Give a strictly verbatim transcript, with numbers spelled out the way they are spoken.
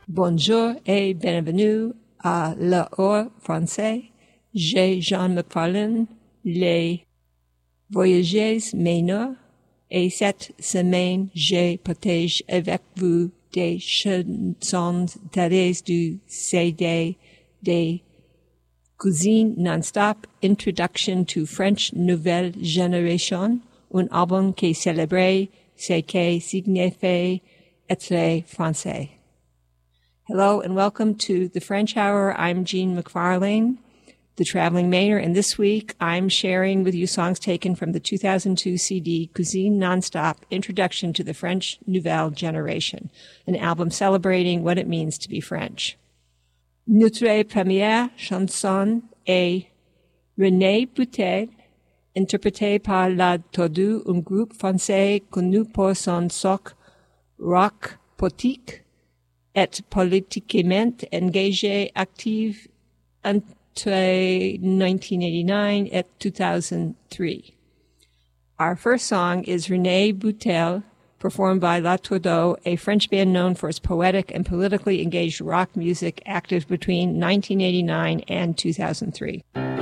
Bonjour et bienvenue à l'heure français. J'ai Jean McFarlane, les voyageurs mineurs, et cette semaine, je partage avec vous des chansons tirées du C D des Cuisine Non-Stop, Introduction to French Nouvelle Génération, un album qui célèbre ce qui signifie être français. Hello and welcome to the French Hour. I'm Jean McFarlane, the traveling Mainer, and this week I'm sharing with you songs taken from the two thousand two C D Cuisine Non-Stop, Introduction to the French Nouvelle Generation, an album celebrating what it means to be French. Notre première chanson est René Bouteille, interprétée par La Tortue, un groupe français connu pour son soc rock poétique et politiquement engagé, active entre nineteen eighty-nine and two thousand three. Our first song is René Bouteille, performed by La Tortue, a French band known for its poetic and politically engaged rock music, active between nineteen eighty-nine and two thousand three.